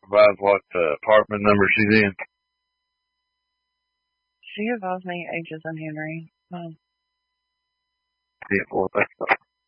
provide what apartment number she's in? She advised me ages and Henry. Oh. 10-4.